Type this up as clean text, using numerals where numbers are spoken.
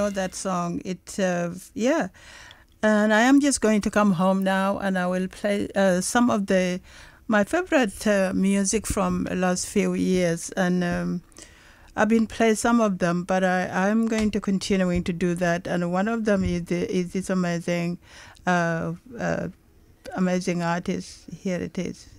know that song. Yeah. And I am just going to come home now, and I will play some of my favorite music from the last few years, and I've been playing some of them, but I'm going to continuing to do that. And one of them is this amazing, amazing artist. Here it is.